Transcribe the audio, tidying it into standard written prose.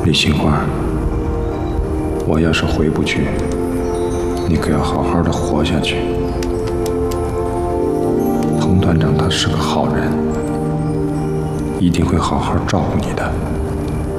李杏花，我要是回不去，你可要好好的活下去。佟团长他是个好人，一定会好好照顾你的。